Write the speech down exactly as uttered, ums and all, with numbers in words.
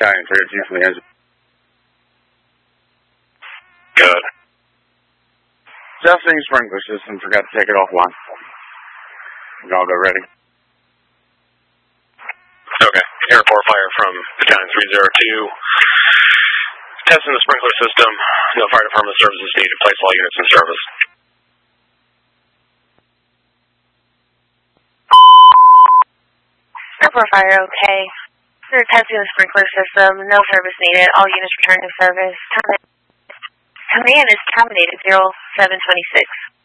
Battalion three oh two from the engine. Good. Adjusting sprinkler system, forgot to take it offline. Y'all go ready. Okay. Airport fire from Battalion three oh two. Testing the sprinkler system. No fire department services needed. Place all units in service. Airport fire, okay. We're testing the sprinkler system. No service needed. All units returning to service. Command is terminated zero seven twenty-six.